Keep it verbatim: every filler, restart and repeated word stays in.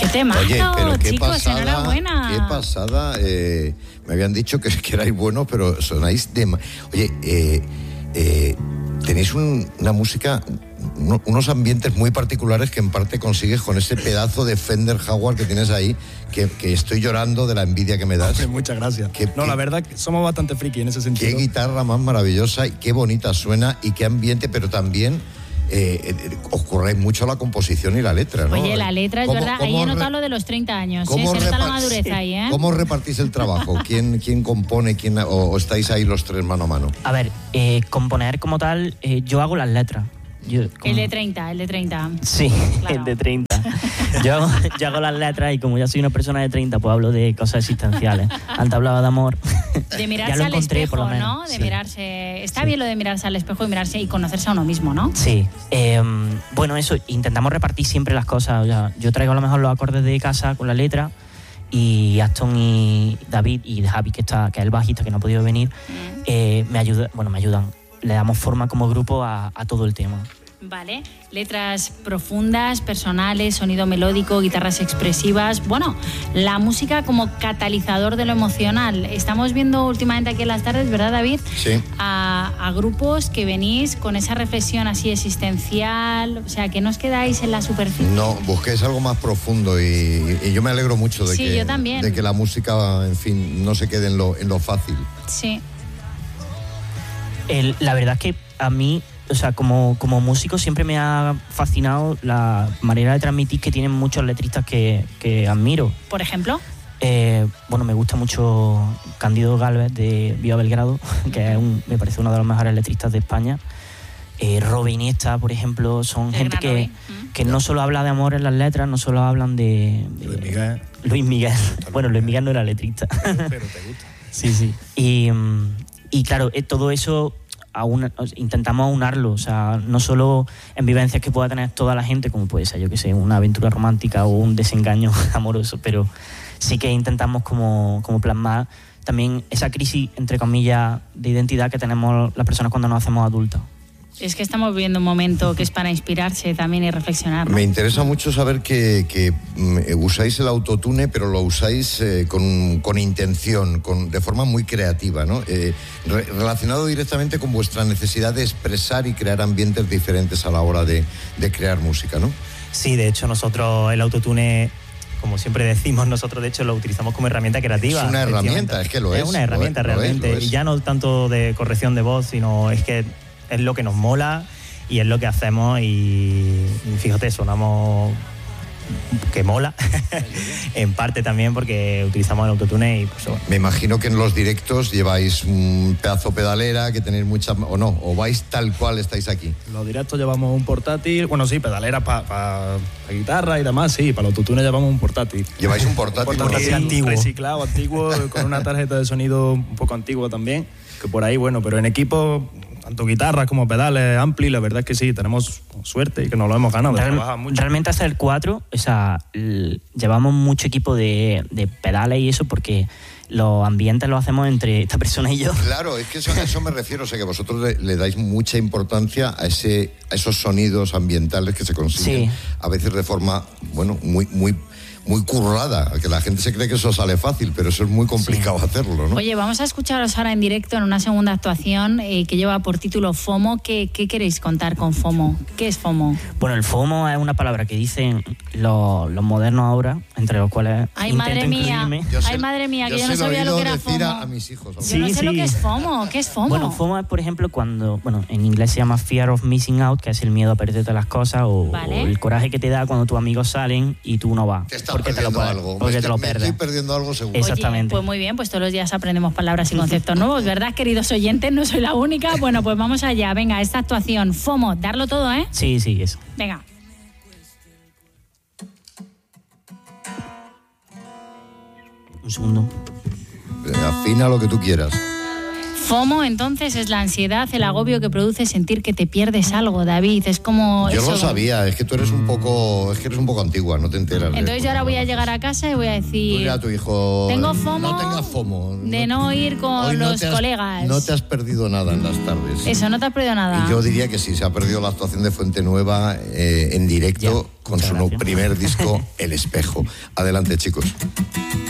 ¡Qué temazo, Oye, pero qué chicos! pasada, ¡Enhorabuena! qué pasada. Eh, me habían dicho que, que erais buenos, pero sonáis de... Oye, eh, eh, tenéis un, una música, uno, unos ambientes muy particulares que en parte consigues con ese pedazo de Fender Jaguar que tienes ahí, que, que estoy llorando de la envidia que me das. Hombre, muchas gracias. Qué, no, qué, la verdad que somos bastante friki en ese sentido. Qué guitarra más maravillosa y qué bonita suena y qué ambiente, pero también... Eh, eh, os curráis mucho la composición y la letra, ¿no? Oye, la letra es ¿Cómo, verdad, cómo ahí he re... notado lo de los treinta años, ¿eh? ¿Cómo Se nota la repar- madurez sí. ahí, ¿eh? ¿Cómo repartís el trabajo? ¿Quién, quién compone? Quién, o, ¿O estáis ahí los tres mano a mano? A ver, eh, componer como tal, eh, yo hago las letras. Yo, como... El de treinta, el de treinta. Sí, claro. El de treinta. Yo hago, yo hago las letras y como ya soy una persona de treinta, pues hablo de cosas existenciales. Antes hablaba de amor. De mirarse Ya lo al encontré, espejo, por lo menos. ¿no? De Sí. mirarse... Está Sí. bien lo de mirarse al espejo y mirarse y conocerse a uno mismo, ¿no? Sí. Eh, bueno, eso, intentamos repartir siempre las cosas. O sea, yo traigo a lo mejor los acordes de casa con la letra y Aston y David y Javi, que, está, que es el bajista, que no ha podido venir, Mm. eh, me, ayuda, bueno, me ayudan. Le damos forma como grupo a, a todo el tema. Vale, letras profundas, personales, sonido melódico, guitarras expresivas. Bueno, la música como catalizador de lo emocional. Estamos viendo últimamente aquí en las tardes, ¿verdad, David? Sí. A, a grupos que venís con esa reflexión así existencial, o sea, que no os quedáis en la superficie. No, busquéis algo más profundo y, y yo me alegro mucho de, Sí, que, yo también. de que la música, en fin, no se quede en lo, en lo fácil. Sí. El, la verdad es que a mí, o sea, como, como músico siempre me ha fascinado la manera de transmitir que tienen muchos letristas que, que admiro. Por ejemplo, Eh, bueno, me gusta mucho Cándido Gálvez de Viva Belgrado, que es un, me parece uno de los mejores letristas de España. Eh, Robe Iniesta, por ejemplo, son El gente gran que, Robe. que no solo habla de amor en las letras, no solo hablan de... de Luis Miguel. Luis Miguel. Bueno, Luis Miguel no era letrista. Pero te gusta. Sí, sí. Y, y claro, eh, todo eso aún, intentamos aunarlo, o sea, no solo en vivencias que pueda tener toda la gente, como puede ser, yo que sé, una aventura romántica o un desengaño amoroso, pero sí que intentamos como, como plasmar también esa crisis, entre comillas, de identidad que tenemos las personas cuando nos hacemos adultas. es que estamos viviendo un momento que es para inspirarse también y reflexionar, ¿no? Me interesa mucho saber que, que mm, usáis el autotune, pero lo usáis eh, con, con intención, con, de forma muy creativa, ¿no? Eh, re, relacionado directamente con vuestra necesidad de expresar y crear ambientes diferentes a la hora de, de crear música, ¿no? Sí, de hecho nosotros el autotune, como siempre decimos, nosotros de hecho lo utilizamos como herramienta creativa. Es una herramienta, es que lo es. Es una herramienta lo es, realmente, lo es, lo es. y ya no tanto de corrección de voz, sino es que es lo que nos mola y es lo que hacemos y, y fíjate, sonamos que mola, en parte también porque utilizamos el autotune y pues bueno. Me imagino que en los directos lleváis un pedazo pedalera, que tenéis mucha... o no, o vais tal cual estáis aquí. En los directos llevamos un portátil, bueno sí, pedalera para pa, pa guitarra y demás, sí, para los autotunes llevamos un portátil. Lleváis un portátil, un portátil porque- antiguo. Reciclado, antiguo, con una tarjeta de sonido un poco antigua también, que por ahí, bueno, pero en equipo, tanto guitarras como pedales, ampli, la verdad es que sí, tenemos suerte y que nos lo hemos ganado. Real- trabajar mucho. realmente hacer cuatro, o sea, l- llevamos mucho equipo de, de pedales y eso porque los ambientes los hacemos entre esta persona y yo. Claro, es que eso, a eso me refiero, o sea, que vosotros le, le dais mucha importancia a ese a esos sonidos ambientales que se consiguen, Sí. a veces de forma, bueno, muy muy muy currada, que la gente se cree que eso sale fácil, pero eso es muy complicado hacerlo, ¿no? Oye, vamos a escucharos ahora en directo en una segunda actuación eh, que lleva por título FOMO. ¿Qué, ¿Qué queréis contar con FOMO? ¿Qué es FOMO? Bueno, el FOMO es una palabra que dicen los, los modernos ahora, entre los cuales Ay, intento madre mía. incluirme. Yo Ay, madre mía, que yo no se lo he sabía lo oído que era decir FOMO. a, a mis hijos. Yo Sí, no sé sí. lo que es FOMO. ¿Qué es FOMO? Bueno, FOMO es, por ejemplo, cuando, bueno, en inglés se llama Fear of Missing Out, que es el miedo a perderte las cosas, o, Vale. o el coraje que te da cuando tus amigos salen y tú no vas. Te estás porque te lo perdiendo puedes- algo. Porque me te lo estoy, me pierdes. estoy perdiendo algo seguro. Eso. Exactamente. Oye, pues muy bien, pues todos los días aprendemos palabras y conceptos nuevos, ¿verdad, queridos oyentes? No soy la única. Bueno, pues vamos allá. Venga, esta actuación, FOMO, darlo todo, ¿eh? Sí, sí, eso. Venga. Un segundo. Eh, Afina lo que tú quieras. FOMO, entonces, es la ansiedad, el agobio que produce sentir que te pierdes algo, David. Es como Yo eso. lo sabía, es que tú eres un poco, es que eres un poco antigua, no te enteras. de Entonces esto. yo ahora voy a llegar a casa y voy a Tú decir... dile a tu hijo, Tengo FOMO no tengas FOMO. de no ir con Hoy no los te has- colegas. No te has perdido nada en las tardes. Eso, no te has perdido nada. Y yo diría que sí, se ha perdido la actuación de Fuente Nueva eh, en directo Ya, con muchas su gracias. primer disco, El Espejo. Adelante, chicos.